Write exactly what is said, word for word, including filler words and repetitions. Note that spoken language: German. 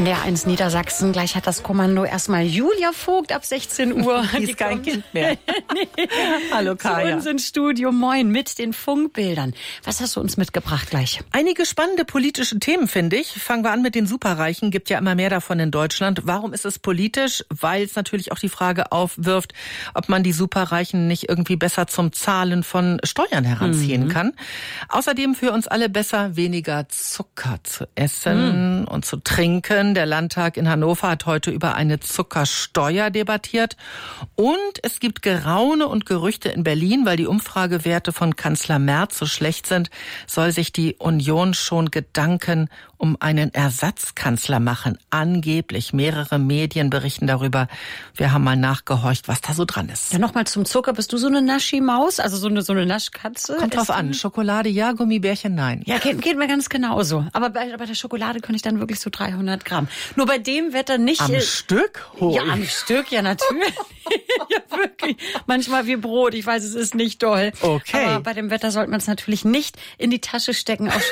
N D R eins Niedersachsen. Gleich hat das Kommando erstmal Julia Vogt ab sechzehn Uhr. Die ist kein Kind mehr. nee. Hallo Kaya. Zu uns ins Studio. Moin mit den Funkbildern. Was hast du uns mitgebracht gleich? Einige spannende politische Themen, finde ich. Fangen wir an mit den Superreichen. Gibt ja immer mehr davon in Deutschland. Warum ist es politisch? Weil es natürlich auch die Frage aufwirft, ob man die Superreichen nicht irgendwie besser zum Zahlen von Steuern heranziehen mhm. kann. Außerdem für uns alle besser, weniger Zucker zu essen mhm. und zu trinken. Der Landtag in Hannover hat heute über eine Zuckersteuer debattiert. Und es gibt Geraune und Gerüchte in Berlin, weil die Umfragewerte von Kanzler Merz so schlecht sind, soll sich die Union schon Gedanken um einen Ersatzkanzler machen. Angeblich. Mehrere Medien berichten darüber. Wir haben mal nachgehorcht, was da so dran ist. Ja, nochmal zum Zucker. Bist du so eine Naschi-Maus? Also so eine, so eine Naschkatze? Kommt drauf an. Schokolade ja, Gummibärchen nein. Ja, geht, geht mir ganz genauso. Aber bei, bei der Schokolade könnte ich dann wirklich so dreihundert Gramm. Nur bei dem Wetter nicht. Am äh, Stück? Hoi. Ja, am Stück, ja natürlich. Ja, wirklich. Manchmal wie Brot. Ich weiß, es ist nicht doll. Okay. Aber bei dem Wetter sollte man es natürlich nicht in die Tasche stecken. Auch